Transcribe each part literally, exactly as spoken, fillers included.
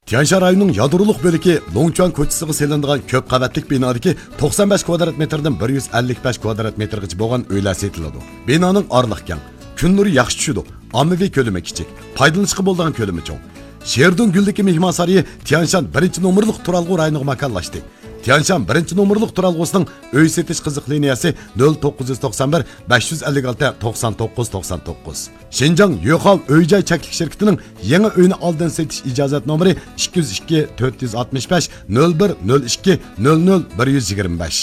Tianshan rayonining yadroliq bo'ligi Longchuan ko'chasiga selinadigan ko'p qavatlik binodagi to'qson besh kvadrat metrdan bir yuz ellik besh kvadrat metrgacha bo'lgan uylar setiladi. Binoning orliq keng, kun nuri yaxshi tushadi. Ommaviy ko'lami kichik, foydalanishga bo'ladigan ko'lami cho'ng. Sherdun Guldagi mehmon saroyi Tianshan birinchi nomerlik turalg'u rayoniga makonlashdi. Tianshan birinchi nomerlik turalg'usining uy setish qiziq liniyasi nol to'qqiz yuz to'qson bir besh yuz ellik olti to'qson to'qqiz to'qson to'qqiz. Xinjiang Yo'qol uy-joy cheklik shirkatining yangi uyni oldin setish ijozat nomeri ikki yuz ikki to'rt yuz oltmish besh nol bir nol ikki nol nol bir yuz yigirma besh.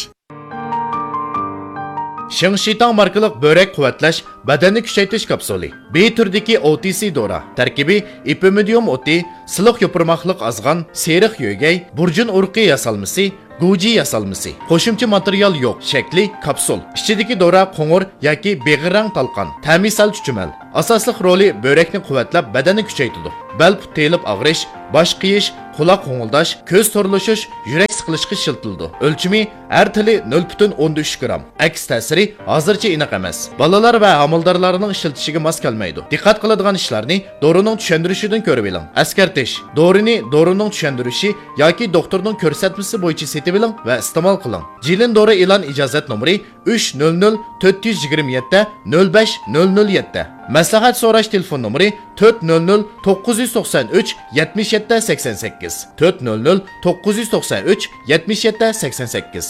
Shingshitang markalik börek quvvatlash badanni kuchaytirish kapsuli. B turdagi O T C dora. Tarkibi ipimidium o'ti, siliq yo'pirmoqliq azg'an, seriq yo'gay, burjun urqi yasalmasi, Guji yasalmasi. Qo'shimcha material yo'q. Shakli kapsul. Ichidagi dora qo'ng'ir yoki beg'irrang talqon. Ta'misal chuchumal. Asosli roli börekni quvvatlab badanni kuchaytiradi. Bel telib og'rish, bosh qiyish, quloq qo'ng'ildash, ko'z to'rlishish, yurak siqilishga shiltildi. O'lchimi har tili nol butun o'n uch gramm. Aks ta'siri hozircha aniq emas. Balalar va amaldorlarning ishlatishiga mos kelmaydi. Diqqat qiladigan ishlarni dorining tushuntirishidan ko'rib oling. Askartish. Dorini dorining tushuntirishi yoki doktorning ko'rsatmasi bo'yicha setib oling va iste'mol qiling. Jilin dori e'lon ijozat nomeri uch nol nol to'rt yuz yigirma yetti nol besh nol nol yetti. Maslahat so'rash telefon nomeri to'rt nol nol to'qqiz yuz to'qson uch yetmish yetti sakson sakkiz to'rt nol nol to'qqiz yuz to'qson uch yetmish yetti sakson sakkiz.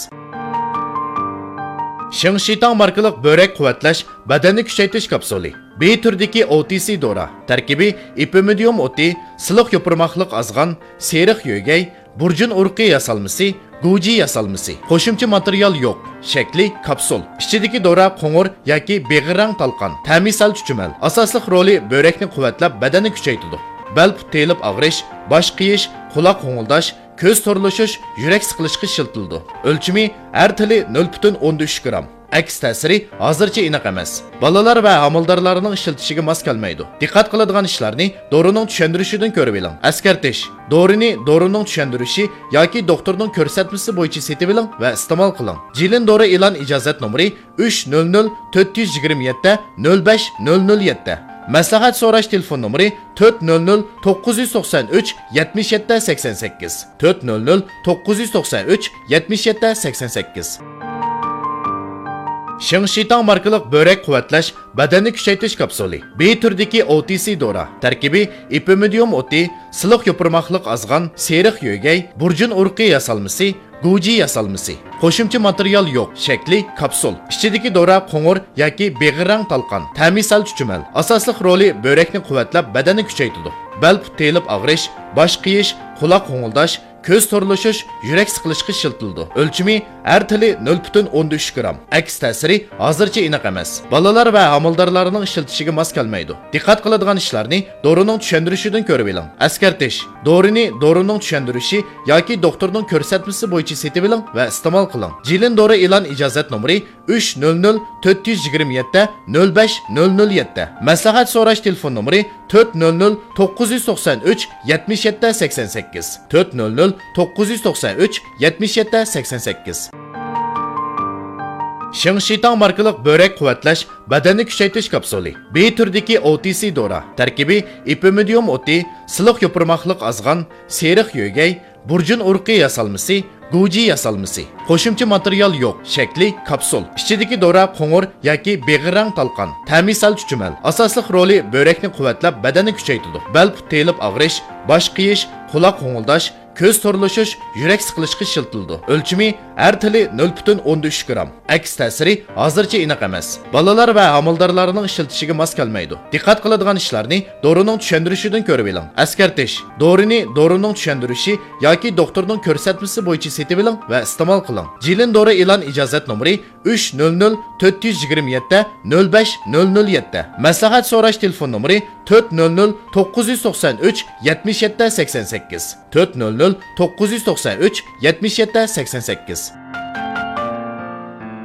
Shingshitang markalik börek quvvatlash badanni kuchaytirish kapsuli. B turdagi O T C dora. Tarkibi ipimidium o'ti, siliq yo'pirmoqliq azg'an, seriq yo'gay, burjun urqi yasalmasi, Guji yasalmasi. Qo'shimcha material yo'q. Shakli kapsul. Ichidagi dora qo'ng'ir yoki beg'irrang talqon. Ta'misal chuchumal. Asosli roli börekni quvvatlab badanni kuchaytiradi. Bel telib og'rish, bosh qiyish, quloq qo'ng'ildash, ko'z to'rlishish, yurak siqilishga shiltildi. O'lchimi har tili nol butun o'n uch gramm. Aks ta'siri hozircha aniq emas. Balalar va amaldorlarning ishlatishiga mos kelmaydi. Diqqat qiladigan ishlarni dorining tushuntirishidan ko'rib oling. Askartish. Dorini dorining tushuntirishi yoki doktorning ko'rsatmasi bo'yicha setib oling va iste'mol qiling. Jilin dori e'lon ijozat nomeri uch nol nol to'rt yuz yigirma yetti nol besh nol nol yetti. Maslahat so'rash telefon nomeri to'rt nol nol to'qqiz yuz to'qson uch yetmish yetti sakson sakkiz to'rt nol nol to'qqiz yuz to'qson uch yetmish yetti sakson sakkiz. Shingshitang markalik börek quvvatlash badanni kuchaytirish kapsuli. B turdagi O T C dora. Tarkibi ipimidium o'ti, siliq yo'pirmoqliq azg'an, seriq yo'gay, burjun urqi yasalmasi, Guji yasalmasi. Qo'shimcha material yo'q. Shakli kapsul. Ichidagi dora qo'ng'ir yoki beg'irrang talqon. Ta'misal chuchumal. Asosli roli börekni quvvatlab badanni kuchaytiradi. Bel telib og'rish, bosh qiyish, quloq qo'ng'ildash, ko'z to'rlishish, yurak siqilishga shiltildi. O'lchimi har tili nol butun o'n uch gramm. Aks ta'siri hozircha aniq emas. Balalar va amaldorlarning ishlatishiga mos kelmaydi. Diqqat qiladigan ishlarni dorining tushuntirishidan ko'rib oling. Askartish. Dorini dorining tushuntirishi yoki doktorning ko'rsatmasi bo'yicha setib oling va iste'mol qiling. Jilin dori e'lon ijozat nomeri uch nol nol to'rt yuz yigirma yetti nol besh nol nol yetti. Maslahat so'rash telefon nomeri to'rt nol nol to'qqiz yuz to'qson uch yetmish yetti sakson sakkiz to'rt nol nol to'qqiz yuz to'qson uch yetmish yetti sakson sakkiz. Shingshitang markalik börek quvvatlash badanni kuchaytirish kapsuli. B turdagi O T C dora. Tarkibi ipimidium o'ti, siliq yo'pirmoqliq azg'an, seriq yo'gay, burjun urqi yasalmasi, Guji yasalmasi. Qo'shimcha material yo'q. Shakli kapsul. Ichidagi dora qo'ng'ir yoki beg'irrang talqon. Ta'misal chuchumal. Asosli roli börekni quvvatlab badanni kuchaytiradi. Bel telib og'rish, bosh qiyish, quloq qo'ng'ildash, ko'z to'rlishish, yurak siqilishga shiltildi. O'lchimi har tili nol butun o'n uch gramm. Aks ta'siri hozircha aniq emas. Balalar va amaldorlarning ishlatishiga mos kelmaydi. Diqqat qiladigan ishlarni dorining tushuntirishidan ko'rib oling. Askartish. Dorini dorining tushuntirishi yoki doktorning ko'rsatmasi bo'yicha setib oling va iste'mol qiling. Jilin dori e'lon ijozat nomeri uch nol nol to'rt yuz yigirma yetti nol besh nol nol yetti. Maslahat so'rash telefon nomeri to'rt nol nol to'qqiz yuz to'qson uch yetmish yetti sakson sakkiz to'rt nol nol to'qqiz yuz to'qson uch yetmish yetti sakson sakkiz.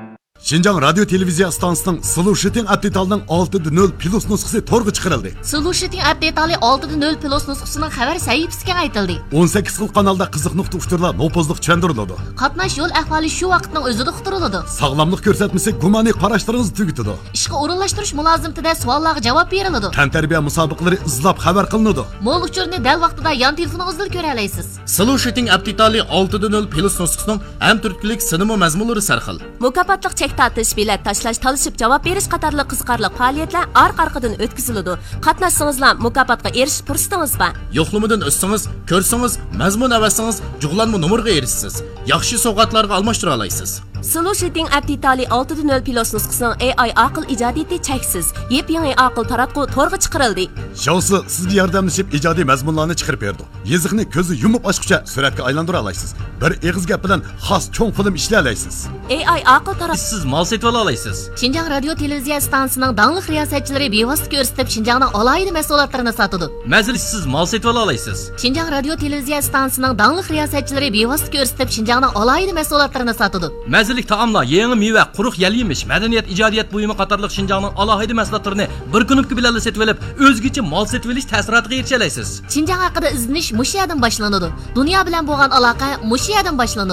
Şinjan radyo televiziya stansiyasining Solution Update-ning olti nol plus nusxasi to'rga chiqarildi. Solution Update olti nol plus nusxasining xabar sahifasiga aytildi. o'n sakkiz xil kanalda qiziq nuqta uchturlar nopozliq tushuntiriladi. Qatnash yo'l ahvoli shu vaqtning o'zida uqtiriladi. Sog'lomlik ko'rsatmasi gumoniy qarashlaringizni tugatadi. Ishga o'rinlashtirish mulozimtida savollarga javob beriladi. Tantarbiya musobaqalari izlab xabar qilinadi. Mo'l uchurni dal vaqtida yon telefoningizda ko'ra olasiz. Solution Update olti nol plus nusxasining ham turklik sinema mazmunlari sarxil. Mukofotliq chek tortish, bilet tashlash, talishib javob berish qatorli qiziqarli faoliyatlar orqa-orqadan o'tkaziladi. Qatnashsangizlar mukofotga erishish fursatingiz bor. Yo'qlamadan o'tsangiz, ko'rsangiz, mazmun avasangiz, jug'lanma nomerga erishsiz. Yaxshi sovg'atlarga almashtira olasiz. Solution Update olti nol plus nusxasining A I aql ijodiyati cheksiz. Yep-yangi aql taratqu to'rga chiqarildi. Shousi sizga yordamlashib ijodiy mazmunlarni chiqarib berdi. Yeziqni ko'zi yumib ochguncha suratga aylantira olasiz. Bir eg'iz gap bilan xos cho'ng film ishlay olasiz. A I aql taratqu siz mal setib ola olasiz. Şinjan radio televiziya stansiyasining dangliq riyosatchilari bevosita ko'rsatib Şinjanning alohida mahsulotlarini sotadi. Majlissiz mal setib ola olasiz. Şinjan radio televiziya stansiyasining dangliq riyosatchilari bevosita ko'rsatib Şinjanning alohida mahsulotlarini sotadi. Mazalik taomlar, yangi meva, quruq yal yemish, madaniyat, ijodiyat buyumi qatorliq Şinjanning alohida mahsulotlarini bir kunlik bilan setib olib, o'zgacha mal setib olish ta'siriga erisha olasiz. Şinjan haqida izlanish mushu yerdan boshlanadi. Dunyo bilan bo'lgan aloqa mushu yerdan boshlanadi.